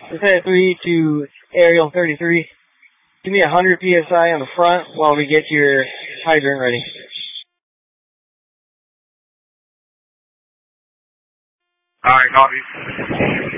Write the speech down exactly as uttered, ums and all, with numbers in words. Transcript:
This is three to Aerial thirty-three. Give me one hundred P S I on the front while we get your hydrant ready. Alright, copy.